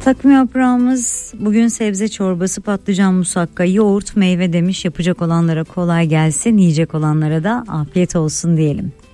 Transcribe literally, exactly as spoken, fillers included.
Takvim yaprağımız bugün sebze çorbası, patlıcan musakka, yoğurt, meyve demiş. Yapacak olanlara kolay gelsin, yiyecek olanlara da afiyet olsun diyelim.